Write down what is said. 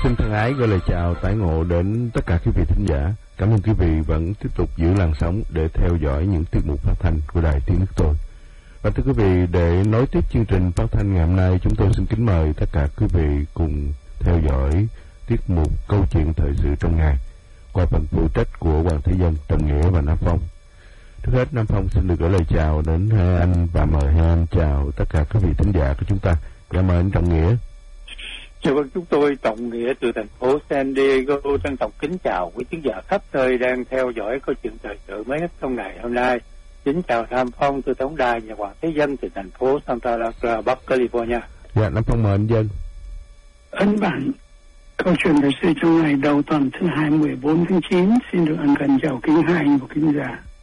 Xin thân ái gửi lời chào tái ngộ đến tất cả quý vị thính giả. Cảm ơn quý vị vẫn tiếp tục giữ làn sóng để theo dõi những tiết mục phát thanh của Đài Tiếng Nước Tôi. Và thưa quý vị, để nối tiếp chương trình phát thanh ngày hôm nay, chúng tôi xin kính mời tất cả quý vị cùng theo dõi tiết mục Câu chuyện thời sự trong ngày qua phần phụ trách của Hoàng Thế Dân, Trần Nghĩa và Nam Phong. Trước hết, Nam Phong xin được gửi lời chào đến hai anh và mời hai anh chào tất cả quý vị thính giả của chúng ta. Cảm ơn anh Trần Nghĩa. Chào vâng, chúng tôi Trọng Nghĩa từ thành phố San Diego trân trọng kính chào quý khán giả khắp nơi đang theo dõi câu chuyện thời sự mới nhất trong ngày hôm nay. Kính chào Nam Phong từ tổng đài và Hoàng Thế Dân từ thành phố Santa Barbara, Bắc California. Dạ, Nam Phong mời anh Dân. Ấn bản câu chuyện thời sự trong ngày đầu tuần thứ 14 tháng 9 xin được ân cần chào kính hai anh và kính giả.